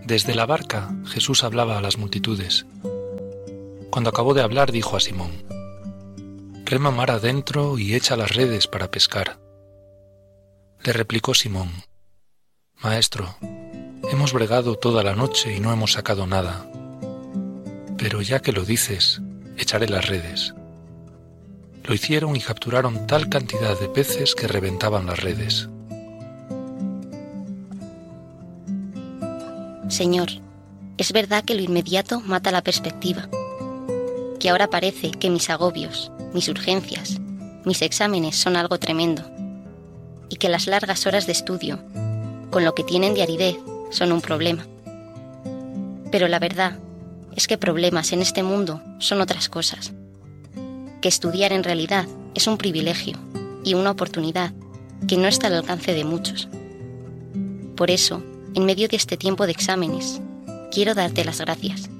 Desde la barca, Jesús hablaba a las multitudes. Cuando acabó de hablar, dijo a Simón: «Rema mar adentro y echa las redes para pescar». Le replicó Simón: «Maestro, hemos bregado toda la noche y no hemos sacado nada. Pero ya que lo dices, echaré las redes». Lo hicieron y capturaron tal cantidad de peces que reventaban las redes. Señor, es verdad que lo inmediato mata la perspectiva, que ahora parece que mis agobios, mis urgencias, mis exámenes son algo tremendo, y que las largas horas de estudio, con lo que tienen de aridez, son un problema. Pero la verdad es que problemas en este mundo son otras cosas, que estudiar en realidad es un privilegio y una oportunidad que no está al alcance de muchos. Por eso, en medio de este tiempo de exámenes, quiero darte las gracias.